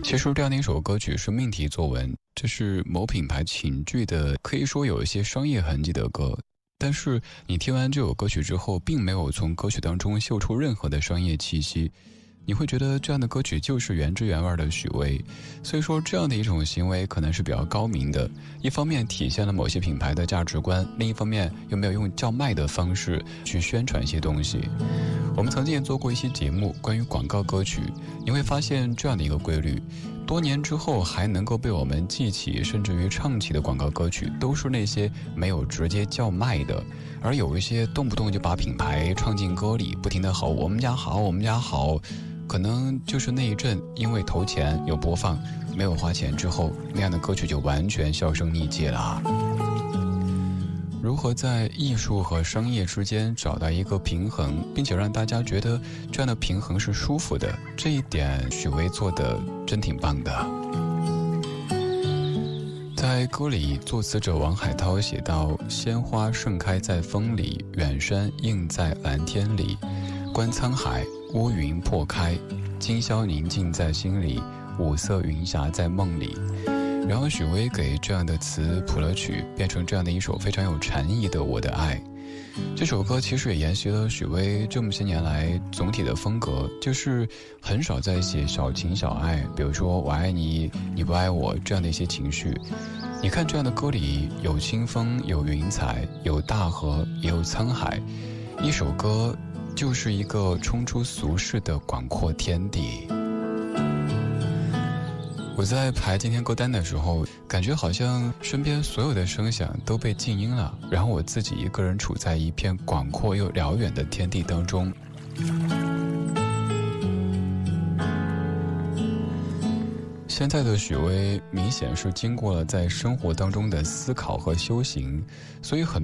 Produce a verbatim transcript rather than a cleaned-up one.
其实这样的一首歌曲是命题作文，这是某品牌寝具的，可以说有一些商业痕迹的歌。但是你听完这首歌曲之后，并没有从歌曲当中嗅出任何的商业气息，你会觉得这样的歌曲就是原汁原味的许巍。所以说这样的一种行为可能是比较高明的，一方面体现了某些品牌的价值观，另一方面又没有用叫卖的方式去宣传一些东西。我们曾经也做过一期节目关于广告歌曲，你会发现这样的一个规律，多年之后还能够被我们记起甚至于唱起的广告歌曲，都是那些没有直接叫卖的，而有一些动不动就把品牌唱进歌里，不停地吼我们家好我们家好，可能就是那一阵因为投钱有播放，没有花钱之后，那样的歌曲就完全销声匿迹了。如何在艺术和商业之间找到一个平衡，并且让大家觉得这样的平衡是舒服的，这一点许巍做的真挺棒的。在歌里，作词者王海涛写道：鲜花盛开在风里，远山映在蓝天里，观沧海，乌云破开，今宵宁静在心里，五色云霞在梦里。然后许巍给这样的词谱了曲，变成这样的一首非常有禅意的《我的爱》。这首歌其实也沿袭了许巍这么些年来总体的风格，就是很少在写小情小爱，比如说我爱你你不爱我这样的一些情绪。你看这样的歌里有清风有云彩有大河也有沧海，一首歌就是一个冲出俗世的广阔天地。我在排今天歌单的时候，感觉好像身边所有的声响都被静音了，然后我自己一个人处在一片广阔又辽远的天地当中。现在的许巍明显是经过了在生活当中的思考和修行，所以很